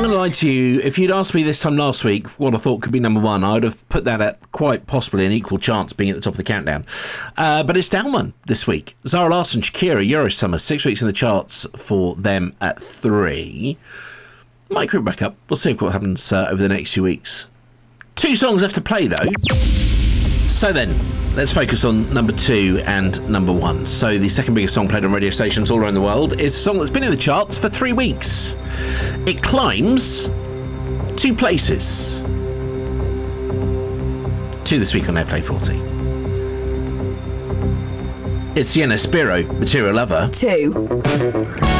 going to lie to you. If you'd asked me this time last week what I thought could be number one, I would have put that at quite possibly an equal chance being at the top of the countdown. But it's down one this week. Zara Larsson, Shakira, Eurosummer, 6 weeks in the charts for them at 3. Might creep back up. We'll see what happens over the next few weeks. 2 songs left to play, though. So then, let's focus on number 2 and number 1. So the second biggest song played on radio stations all around the world is a song that's been in the charts for 3 weeks. It climbs 2 places. 2 this week on Airplay 40. It's Sienna Spiro, Material Lover. 2.